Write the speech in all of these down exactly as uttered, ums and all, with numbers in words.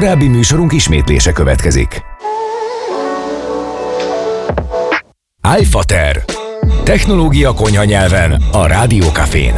Korábbi műsorunk ismétlése következik. iFater. Technológia konyha nyelven a Rádiókafén.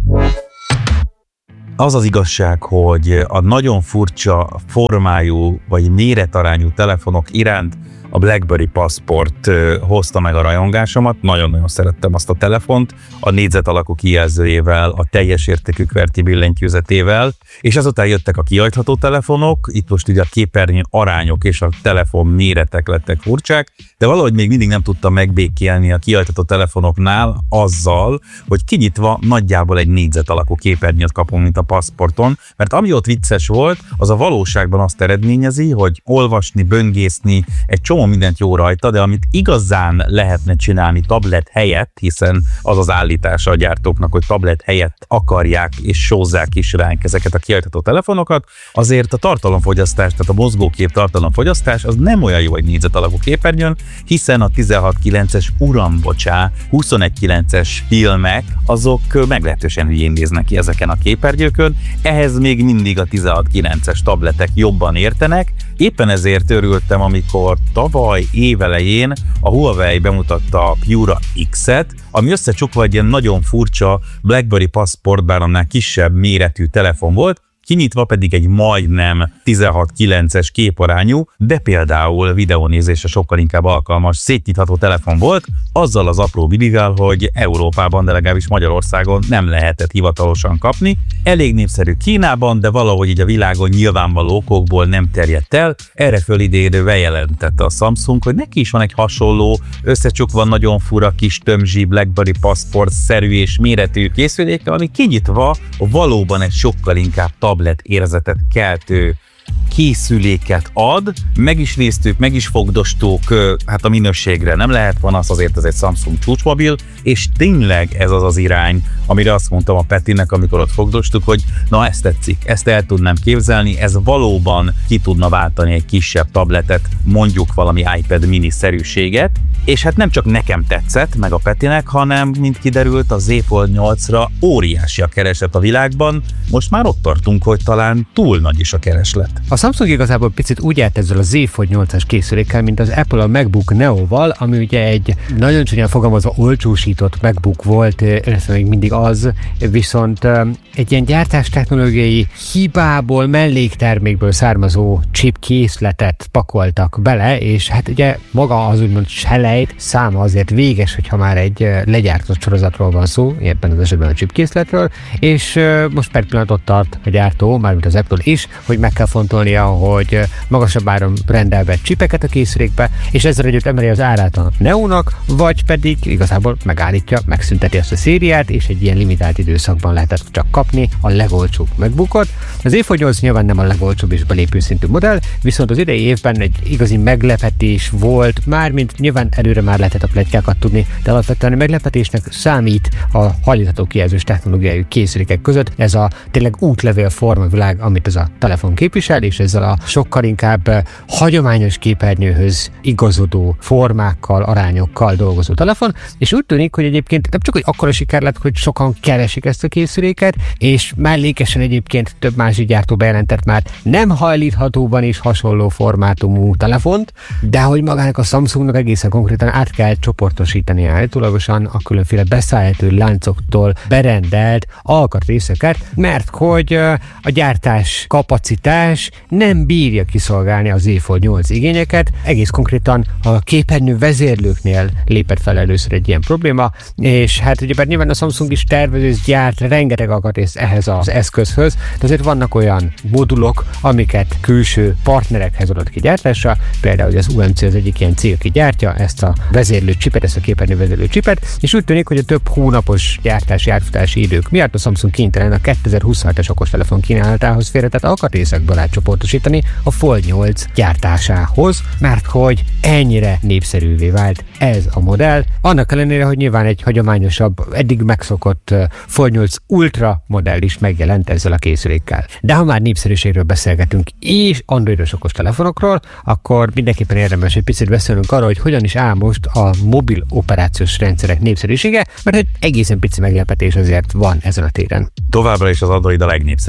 Az az igazság, hogy a nagyon furcsa formájú vagy méretarányú telefonok iránt a BlackBerry Passport hozta meg a rajongásomat. Nagyon-nagyon szerettem azt a telefont, a négyzet alakú kijelzőjével, a teljes értékű QWERTY billentyűzetével, és azután jöttek a kihajtható telefonok, itt most ugye a képernyő arányok és a telefon méretek lettek furcsák, de valahogy még mindig nem tudtam megbékélni a kihajtható telefonoknál azzal, hogy kinyitva nagyjából egy négyzet alakú képernyőt kapunk, mint a Passporton, mert ami ott vicces volt, az a valóságban azt eredményezi, hogy olvasni, böngészni, egy csomó mindent jó rajta, de amit igazán lehetne csinálni tablet helyett, hiszen az az állítása a gyártóknak, hogy tablet helyett akarják és sózzák is ránk ezeket a kihajtható telefonokat, azért a tartalomfogyasztás, tehát a mozgókép tartalomfogyasztás az nem olyan jó egy négyzet alakú képernyőn, hiszen a tizenhat kilences uram, bocsá, huszonegy kilences filmek, azok meglehetősen hülyén néznek ki ezeken a képernyőkön, ehhez még mindig a tizenhat kilences tabletek jobban értenek. Éppen ezért örültem, amikor tavaly évelején a Huawei bemutatta a Pura X-et, ami összecsukva egy ilyen nagyon furcsa BlackBerry Passport, bár annál kisebb méretű telefon volt, kinyitva pedig egy majdnem tizenhat kilences képarányú, de például videónézésre sokkal inkább alkalmas szétnyitható telefon volt, azzal az apró bilivel, hogy Európában, de legalábbis Magyarországon nem lehetett hivatalosan kapni. Elég népszerű Kínában, de valahogy így a világon nyilvánvaló okokból nem terjedt el. Erre fölidérő bejelentette a Samsung, hogy neki is van egy hasonló, összecsukva nagyon fura kis tömzsi BlackBerry Passport-szerű és méretű készüléke, ami kinyitva valóban egy sokkal inkább tablet érzetet keltő készüléket ad. Meg is néztük, meg is fogdostuk, hát a minőségre nem lehet panasz, azért ez egy Samsung csúcsmobil, és tényleg ez az az irány, amire azt mondtam a Petinek, amikor ott fogdostuk, hogy na ezt tetszik, ezt el tudnám képzelni, ez valóban ki tudna váltani egy kisebb tabletet, mondjuk valami iPad mini-szerűséget, és hát nem csak nekem tetszett, meg a Petinek, hanem, mint kiderült, a Z Fold nyolcra óriási a kereslet a világban, most már ott tartunk, hogy talán túl nagy is a kereslet. A Samsung igazából picit úgy állt ezzel a Z Fold nyolcas készülékkel, mint az Apple a MacBook Neo-val, ami ugye egy nagyon csúnyán fogalmazva olcsósított MacBook volt, illetve még mindig az, viszont egy ilyen gyártástechnológiai hibából, melléktermékből származó chip készletet pakoltak bele, és hát ugye maga az úgymond selejt száma azért véges, hogyha már egy legyártott sorozatról van szó, ebben az esetben a chip készletről, és most per pillanat ott tart a gyártó, mármint az Apple is, hogy meg kell fontolnia, hogy magasabb áron rendel be csipeket a készülékbe, és ezzel együtt emeli az árát a Neo-nak, vagy pedig igazából megállítja, megszünteti ezt a szériát, és egy ilyen limitált időszakban lehetett csak kapni a legolcsóbb MacBookot. Az Z Fold nyolc nyilván nem a legolcsóbb és belépő szintű modell, viszont az idei évben egy igazi meglepetés volt, mármint nyilván előre már lehetett a pletykákat tudni, de alapvetően a meglepetésnek számít a hajlítható kijelzős technológiájú készülékek között ez a tényleg útlevél formavilág, amit ez a telefon képvisel, és ezzel a sokkal inkább hagyományos képernyőhöz igazodó formákkal, arányokkal dolgozó telefon, és úgy tűnik, hogy egyébként nem csak hogy akkora siker lett, hogy sokan keresik ezt a készüléket, és mellékesen egyébként több másik gyártó bejelentett már nem hajlíthatóban is hasonló formátumú telefont, de hogy magának a Samsungnak egészen konkrétan át kell csoportosítani állítólagosan a különféle beszállító láncoktól berendelt alkatrészeket, mert hogy a gyártás kapacitás nem bírja kiszolgálni a Z Fold nyolc igényeket. Egész konkrétan a képernyő vezérlőknél lépett fel először egy ilyen probléma, és hát ugye nyilván a Samsung is tervező, gyárt rengeteg alkatrészt ehhez az eszközhöz, de azért vannak olyan modulok, amiket külső partnerekhez adott ki gyártásra, például az U M C az egyik ilyen cég, aki gyártja ezt a vezérlő csipet, ezt a képernyő vezérlő csipet, és úgy tűnik, hogy a több hónapos gyártási átfutási idők miatt a Samsung kénytelen a kétezer-huszonhetes okostelefon kínálatához félretett alkatrészekből átcsoportosítani a Fold nyolc gyártásához, mert hogy ennyire népszerűvé vált ez a modell. Annak ellenére, hogy nyilván egy hagyományosabb, eddig megszokott Fold nyolc Ultra modell is megjelent ezzel a készülékkel. De ha már népszerűségről beszélgetünk és androidos okostelefonokról, akkor mindenképpen érdemes egy picit beszélnünk arról, hogy hogyan is áll most a mobil operációs rendszerek népszerűsége, mert egy egészen pici meglepetés azért van ezen a téren. Továbbra is az Android a legnépszerűbb.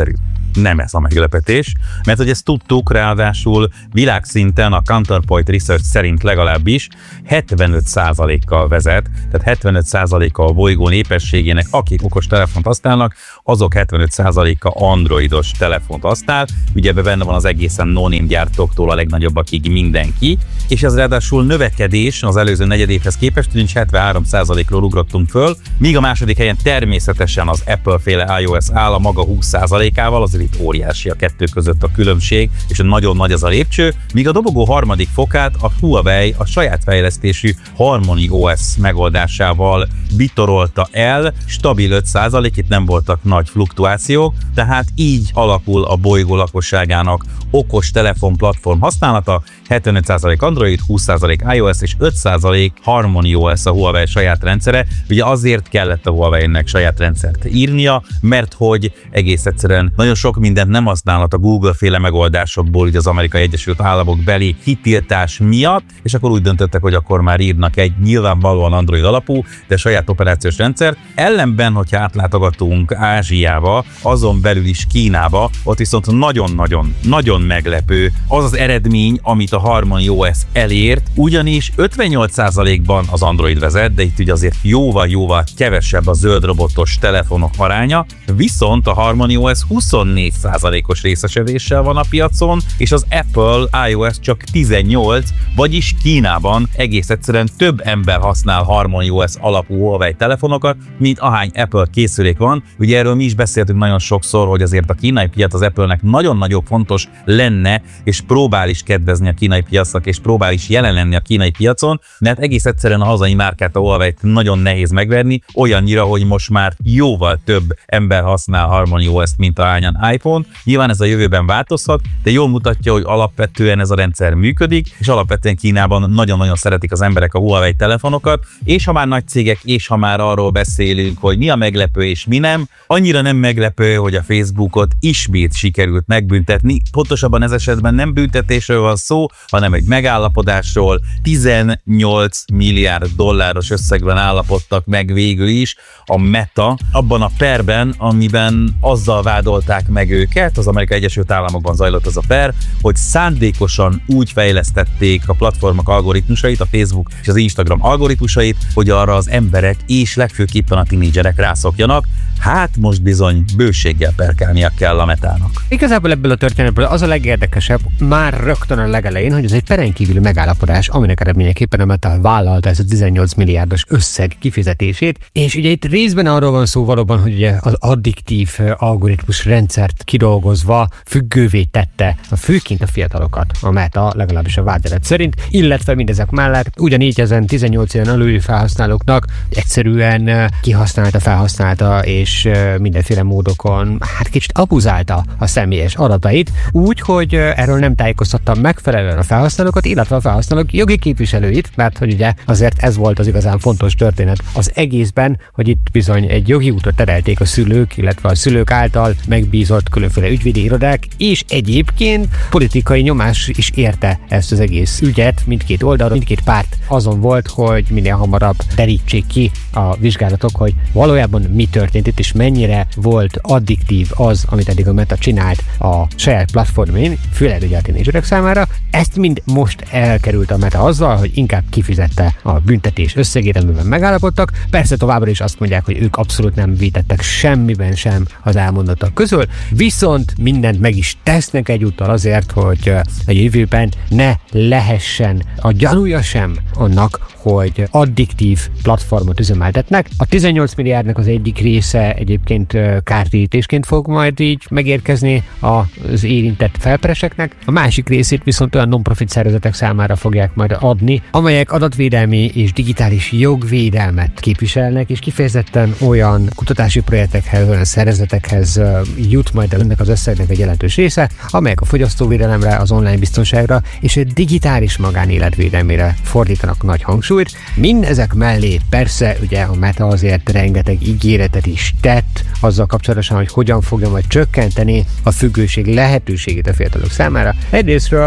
Nem ez a meglepetés, mert hogy ezt tudtuk, ráadásul világszinten a Counterpoint Research szerint legalábbis hetvenöt százalékkal vezet, tehát hetvenöt százaléka a bolygó népességének, akik okos telefont használnak, azok hetvenöt százaléka androidos telefont használ, ugye ebben benne van az egészen no-name gyártóktól a legnagyobbakig mindenki, és ez ráadásul növekedés az előző negyedévhez képest, nincs hetvenhárom százalékról ugrottunk föl, míg a második helyen természetesen az Apple-féle iOS áll a maga húsz százalékával, azért itt óriási a kettő között a különbség, és nagyon nagy az a lépcső, míg a dobogó harmadik fokát a Huawei a saját fejlesztésű HarmonyOS megoldásával bitorolta el, stabil öt százalék, itt nem voltak nagy fluktuációk, tehát így alakul a bolygó lakosságának okos telefon platform használata, hetvenöt százalék Android, húsz százalék iOS és öt százalék HarmonyOS a Huawei saját rendszere. Ugye azért kellett a Huawei-nek saját rendszert írnia, mert hogy egész egyszerűen nagyon sok mindent nem használhat a Google-féle megoldásokból, ugye az Amerikai Egyesült Államok beli kitiltás miatt, és akkor úgy döntöttek, hogy akkor már írnak egy nyilvánvalóan Android alapú, de saját operációs rendszer. Ellenben, hogyha átlátogatunk Ázsiába, azon belül is Kínába, ott viszont nagyon-nagyon, nagyon meglepő az az eredmény, amit a HarmonyOS elért, ugyanis ötvennyolc százalékban az Android vezet, de itt ugye azért jóval-jóval kevesebb a zöld robotos telefonok aránya, viszont a HarmonyOS huszonnégy százalékos részesedéssel van a piacon, és az Apple iOS csak tizennyolc, vagyis Kínában egész egyszerűen több ember használ HarmonyOS alapú Huawei telefonokat, mint ahány Apple készülék van. Ugye erről mi is beszéltünk nagyon sokszor, hogy azért a kínai piac az Apple-nek nagyon-nagyon fontos lenne, és próbál is kedvezni a kínai piacnak, és próbál is jelen lenni a kínai piacon, mert egész egyszerűen a hazai márkát, a Huawei-t nagyon nehéz megverni, olyannyira, hogy most már jóval több ember használ HarmonyOS-t, mint ahányan iPhone. Nyilván ez a jövőben változhat, de jól mutatja, hogy alapvetően ez a rendszer működik, és alapvetően Kínában nagyon-nagyon szeretik az emberek a Huawei telefonokat, és ha már nagy cégek, és ha már arról beszélünk, hogy mi a meglepő és mi nem, annyira nem meglepő, hogy a Facebookot ismét sikerült megbüntetni. Pontosabban ez esetben nem büntetésről van szó, hanem egy megállapodásról. tizennyolc milliárd dolláros összegben állapodtak meg végül is a Meta abban a perben, amiben azzal vádolták meg őket, az Amerikai Egyesült Államokban zajlott az a per, hogy szándékosan úgy fejlesztették a platformok algoritmusait, a Facebook és az Instagram algoritmusait, hogy arra az emberek és legfőképpen a tinédzserek rászokjanak. Hát most bizony bőséggel perkálnia kell a Metának. Igazából ebből a történetből az a legérdekesebb már rögtön a legelején, hogy ez egy peren kívüli megállapodás, aminek eredményeképpen a Meta vállalta ezt a tizennyolc milliárdos összeg kifizetését, és ugye itt részben arról van szó valóban, hogy ugye az addiktív algoritmus rendszert kidolgozva függővé tette a főként a fiatalokat a Meta, legalábbis a vádelet szerint, illetve mindezek mellett ugyanígy ezen tizennyolc ilyen aluli felhasználóknak egyszerűen kihasználta, felhasználta és mindenféle módokon hát kicsit abuzálta a személyes adatait, úgy, hogy erről nem tájékoztatta megfelelően a felhasználókat, illetve a felhasználók jogi képviselőit, mert hogy ugye azért ez volt az igazán fontos történet az egészben, hogy itt bizony egy jogi útra terelték a szülők, illetve a szülők által megbízott különféle ügyvédi irodák, és egyébként politikai nyomás is érte ezt az egész ügyet, mindkét oldalon, mindkét párt azon volt, hogy minél hamarabb derítsék ki a vizsgálatok, hogy valójában mi történt itt, és mennyire volt addiktív az, amit eddig a Meta csinált a saját platformén, főleg ugye a tínédzserek számára. Ezt mind most elkerült a Meta azzal, hogy inkább kifizette a büntetés összegét, amiben megállapodtak. Persze továbbra is azt mondják, hogy ők abszolút nem vétettek semmiben sem az elmondottak közül, viszont mindent meg is tesznek egyúttal azért, hogy a jövőben ne lehessen a gyanúja sem annak, hogy addiktív platformot üzemeltetnek. A tizennyolc milliárdnak az egyik része egyébként kártérítésként fog majd így megérkezni az érintett felpereseknek, a másik részét viszont olyan non-profit szervezetek számára fogják majd adni, amelyek adatvédelmi és digitális jogvédelmet képviselnek, és kifejezetten olyan kutatási projektekhez, olyan szervezetekhez jut majd el ennek az összegnek egy jelentős része, amelyek a fogyasztóvédelemre, az online biztonságra és a digitális magánélet védelmére fordítanak nagy hangsúlyt. Mindezek mellé persze ugye a Meta azért rengeteg ígéretet is tett azzal kapcsolatosan, hogy hogyan fogja majd csökkenteni a függőség lehetőségét a fiatalok számára. Egyrésztről rögtön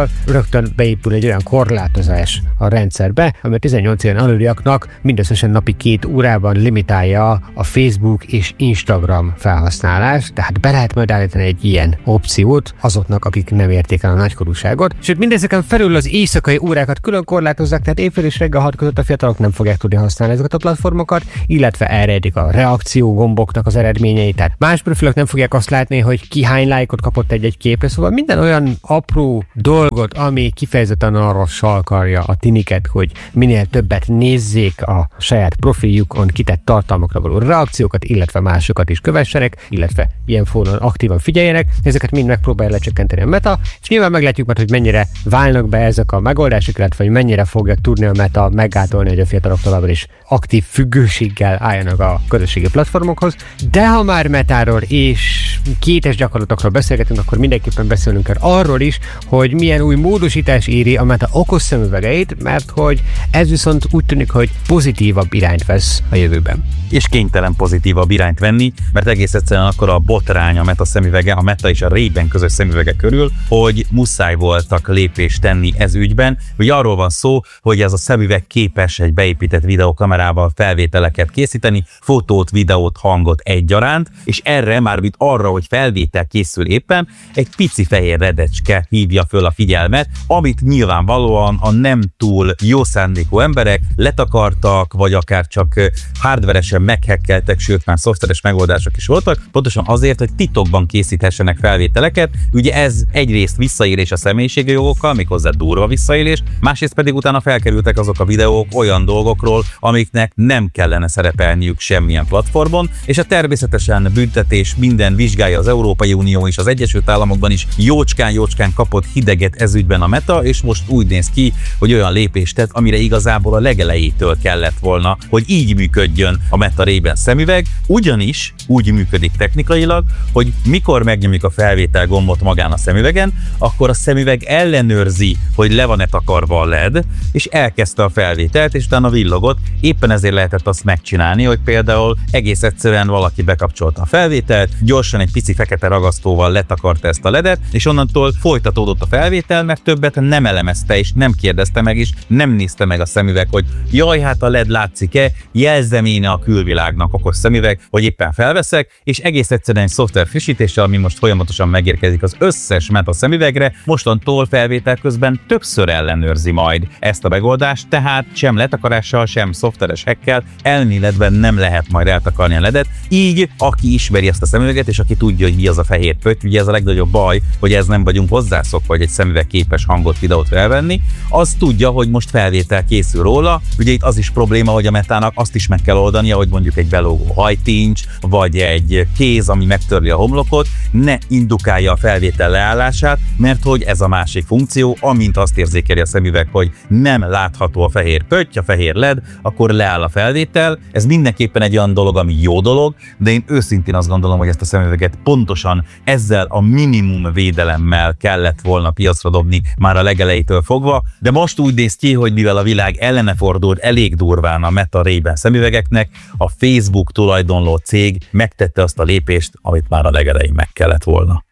rögtön beépül egy olyan korlátozás a rendszerbe, ami a tizennyolc éven aluliaknak mindösszesen napi két órában limitálja a Facebook és Instagram felhasználást, tehát be lehet majd állítani egy ilyen opciót azoknak, akik nem érték el a nagykorúságot. Sőt, mindezeken felül az éjszakai órákat külön korlátozzák, tehát éjfél és reggel hat között a fiatalok nem fogják tudni használni ezeket a platformokat, illetve elrejtik a reakció gomboknak az eredményeit, tehát más profilok nem fogják azt látni, hogy ki hány lájkot kapott egy-egy képre, szóval minden olyan apró dolgot, ami kifejezetten arra sarkalja a tiniket, hogy minél többet nézzék a saját profiljukon kitett tartalmakra való reakciókat, illetve másokat is kövessenek, illetve ilyen fónon aktívan figyeljenek, ezeket mind megpróbálja lecsökkenteni a Meta, és nyilván meglátjuk majd, hogy mennyire válnak be ezek a megoldások, illetve hogy mennyire fogja tudni a Meta meggátolni, hogy a fiatalok továbbra is aktív függőséggel álljanak a közösségi platformokhoz. De ha már Metáról és kétes gyakorlatokról beszélgetünk, akkor mindenképpen beszélnünk kell arról is, hogy milyen új módosítás éri a Meta okos szemüvegeit, mert hogy ez viszont úgy tűnik, hogy pozitívabb irányt vesz a jövőben. És kénytelen pozitívabb irányt venni, mert egész egyszerűen akkor a botrány a Meta szemüvege, a Meta és a Ray-Ban közös szemüvege körül, hogy muszáj voltak lépést tenni ez ügyben. Ugye arról van szó, hogy ez a szemüveg képes egy beépített videókamerával felvételeket készíteni, fotót, videót, hangot egyaránt, és erre már mint arra, hogy felvétel készül éppen, egy pici fehér redecske hívja föl a figyelmet, amit nyilvánvalóan a nem túl jó szándékú emberek letakartak, vagy akár csak hardveresen meghekkeltek, sőt már szoftveres megoldások is voltak, pontosan azért, hogy titokban készíthessenek felvételeket. Ugye ez egyrészt visszaélés a személyiségi jogokkal, méghozzá durva visszaélés, másrészt pedig utána felkerültek azok a videók olyan dolgokról, amiknek nem kellene szerepelniük semmilyen platformon, és a természetesen büntetés minden vizsgálja az Európai Unió és az Egyesült Államokban is jócskán-jócskán kapott hideget ezügyben a Meta, és most úgy néz ki, hogy olyan lépést tett, amire igazából a legelejétől kellett volna, hogy így működjön a Meta Ray-Ban szemüveg, ugyanis úgy működik technikailag, hogy mikor megnyomjuk a felvétel gombot magán a szemüvegen, akkor a szemüveg ellenőrzi, hogy le van-e takarva a el é dé, és elkezdte a felvételt, és utána villogott. Éppen ezért lehetett azt megcsinálni, hogy például egész egyszerűen valaki bekapcsolta a felvételt, gyorsan egy pici fekete ragasztóval letakarta ezt a el é dét, és onnantól folytatódott a felvétel, mert többet nem elemezte, és nem kérdezte meg, és nem nézte meg a szemüveg, hogy jaj, hát a el é dé látszik-e, jelzem én a külvilágnak okos szemüveg, hogy éppen felveszek, és egész egyszerűen egy szoftver frissítéssel, ami most folyamatosan megérkezik az összes Meta szemüvegre, mostantól felvétel közben többször ellenőrzi majd ezt a megoldást, tehát sem letakarással, sem szoftveres hackkel elméletben nem lehet majd eltakarni a el é dét. Így, aki ismeri ezt a szemüveget, és aki tudja, hogy mi az a fehér pötty, ugye ez a legnagyobb baj, hogy ez nem vagyunk hozzászokva, hogy egy szemüveg képes hangot, videót felvenni, az tudja, hogy most felvétel készül róla. Ugye itt az is probléma, hogy a Metának azt is meg kell oldania, hogy mondjuk egy belógó hajtincs, vagy egy kéz, ami megtörli a homlokot, ne indukálja a felvétel leállását, mert hogy ez a másik funkció, amint azt érzékeli a szemüveg, hogy nem látható a fehér pötty, a fehér el é dé, akkor leáll a felvétel. Ez mindenképpen egy olyan dolog, ami jó dolog, de én őszintén azt gondolom, hogy ezt a szemüveget pontosan ezzel a minimum védelemmel kellett volna piacra dobni már a legelejétől fogva, de most úgy néz ki, hogy mivel a világ ellene fordult elég durván a Meta Ray-Ban szemüvegeknek, a Facebook tulajdonló cég megtette azt a lépést, amit már a legelején meg kellett volna.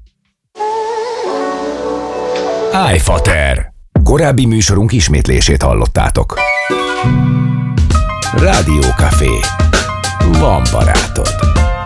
iFater. Korábbi műsorunk ismétlését hallottátok. Rádió Café. Van barátod.